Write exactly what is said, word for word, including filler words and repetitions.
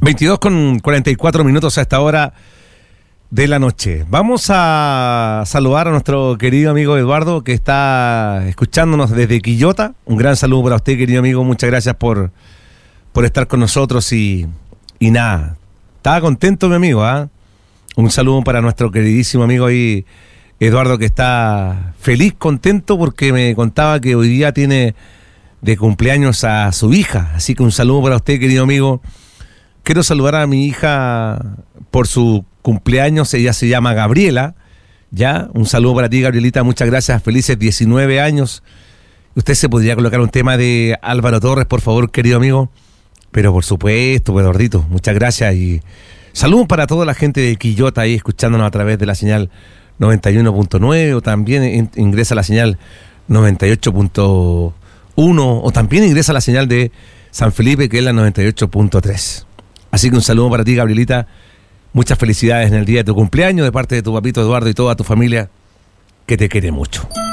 veintidós con cuarenta y cuatro minutos a esta hora de la noche. Vamos a saludar a nuestro querido amigo Eduardo, que está escuchándonos desde Quillota. Un gran saludo para usted, querido amigo. Muchas gracias por, por estar con nosotros y, y nada. Estaba contento, mi amigo, ¿ah? ¿eh? Un saludo para nuestro queridísimo amigo ahí, Eduardo, que está feliz, contento, porque me contaba que hoy día tiene de cumpleaños a su hija. Así que un saludo para usted, querido amigo. Quiero saludar a mi hija por su cumpleaños. Ella se llama Gabriela. Ya, un saludo para ti, Gabrielita. Muchas gracias. Felices diecinueve años. Usted se podría colocar un tema de Álvaro Torres, por favor, querido amigo. Pero por supuesto, pues, Eduardito, muchas gracias. Y saludos para toda la gente de Quillota ahí escuchándonos a través de la señal noventa y uno punto nueve, o también ingresa a la señal noventa y ocho punto uno, o también ingresa a la señal de San Felipe, que es la noventa y ocho punto tres. Así que un saludo para ti, Gabrielita. Muchas felicidades en el día de tu cumpleaños de parte de tu papito Eduardo y toda tu familia, que te quiere mucho.